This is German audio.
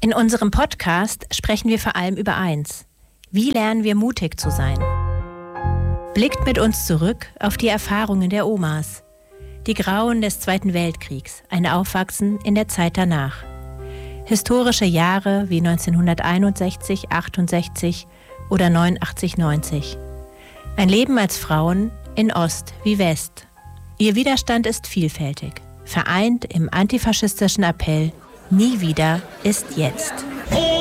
In unserem Podcast sprechen wir vor allem über eins: Wie lernen wir mutig zu sein? Blickt mit uns zurück auf die Erfahrungen der Omas. Die Grauen des Zweiten Weltkriegs, ein Aufwachsen in der Zeit danach. Historische Jahre wie 1961, 68 oder 89, 90. Ein Leben als Frauen in Ost wie West. Ihr Widerstand ist vielfältig, vereint im antifaschistischen Appell: Nie wieder ist jetzt.